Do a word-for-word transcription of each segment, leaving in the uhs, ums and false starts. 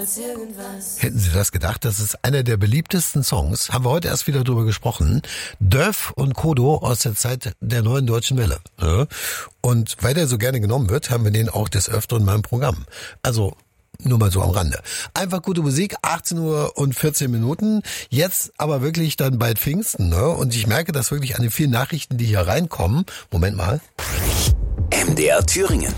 Hätten Sie das gedacht? Das ist einer der beliebtesten Songs. Haben wir heute erst wieder drüber gesprochen. Dörf und Kodo aus der Zeit der Neuen Deutschen Welle. Ja. Und weil der so gerne genommen wird, haben wir den auch des Öfteren mal im Programm. Also nur mal so am Rande. Einfach gute Musik, achtzehn Uhr und vierzehn Minuten. Jetzt aber wirklich dann bald Pfingsten, ne? Und ich merke das wirklich an den vielen Nachrichten, die hier reinkommen. Moment mal. M D R Thüringen.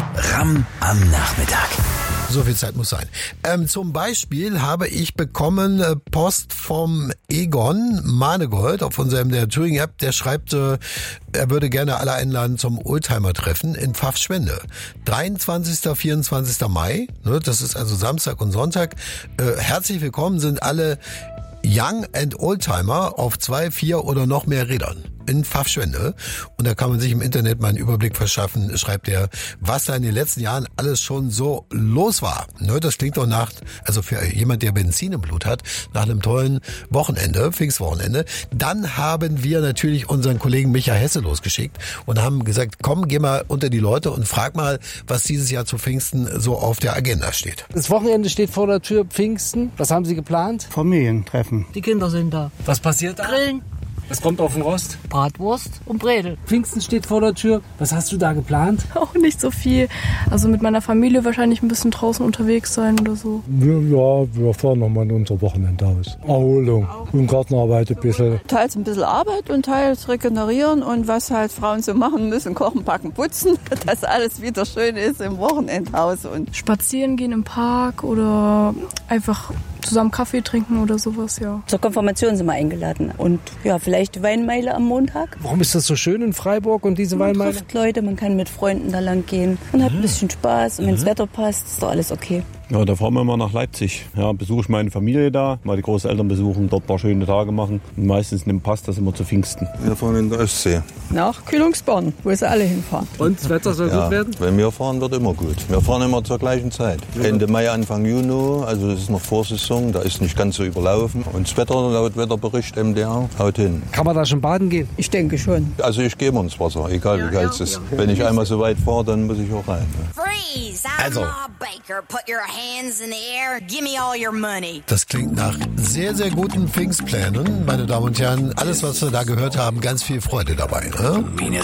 Ram am Nachmittag. So viel Zeit muss sein. Ähm, zum Beispiel habe ich bekommen äh, Post vom Egon Manegold auf unserem der Thüringen App. Der schreibt, äh, er würde gerne alle einladen zum Oldtimer-Treffen in Pfaffschwende. dreiundzwanzigsten, vierundzwanzigsten Mai, ne, das ist also Samstag und Sonntag. Äh, herzlich willkommen sind alle Young and Oldtimer auf zwei, vier oder noch mehr Rädern in Pfaffschwende. Und da kann man sich im Internet mal einen Überblick verschaffen, schreibt er, was da in den letzten Jahren alles schon so los war. Ne, das klingt doch nach, also für jemand, der Benzin im Blut hat, nach einem tollen Wochenende, Pfingstwochenende. Dann haben wir natürlich unseren Kollegen Micha Hesse losgeschickt und haben gesagt, komm, geh mal unter die Leute und frag mal, was dieses Jahr zu Pfingsten so auf der Agenda steht. Das Wochenende steht vor der Tür, Pfingsten. Was haben Sie geplant? Familientreffen. Die Kinder sind da. Was passiert da? Grillen. Was kommt auf den Rost? Bratwurst und Bredel. Pfingsten steht vor der Tür. Was hast du da geplant? Auch nicht so viel. Also mit meiner Familie wahrscheinlich ein bisschen draußen unterwegs sein oder so. Wir, ja, wir fahren nochmal in unser Wochenendhaus. Erholung und Gartenarbeit ein bisschen. Teils ein bisschen Arbeit und teils regenerieren und was halt Frauen so machen müssen, kochen, backen, putzen, dass alles wieder schön ist im Wochenendhaus. Und spazieren gehen im Park oder einfach zusammen Kaffee trinken oder sowas, ja. Zur Konfirmation sind wir eingeladen und ja, vielleicht Weinmeile am Montag. Warum ist das so schön in Freiburg und diese man Weinmeile? Man trifft Leute, man kann mit Freunden da lang gehen und hat ein bisschen Spaß und wenn das Wetter passt, ist doch alles okay. Ja, da fahren wir mal nach Leipzig. Ja, besuche ich meine Familie da, mal die Großeltern besuchen, dort ein paar schöne Tage machen. Und meistens nimmt Pass das immer zu Pfingsten. Wir fahren in der Ostsee. Nach Kühlungsborn, wo sie alle hinfahren. Und das Wetter soll ja, gut werden? Wenn wir fahren, wird immer gut. Wir fahren immer zur gleichen Zeit. Ja. Ende Mai, Anfang Juni, also das ist noch Vorsaison, da ist nicht ganz so überlaufen. Und das Wetter, laut Wetterbericht M D R, haut hin. Kann man da schon baden gehen? Ich denke schon. Also ich gehe immer ins Wasser, egal wie kalt es ist. Wenn ich einmal so weit fahre, dann muss ich auch rein. Freeze! I'm Also. Ma Baker. Put your hands in the air. Give me all your money. Das klingt nach sehr, sehr guten Pfingstplänen, meine Damen und Herren. Alles, was wir da gehört haben, ganz viel Freude dabei. Ne?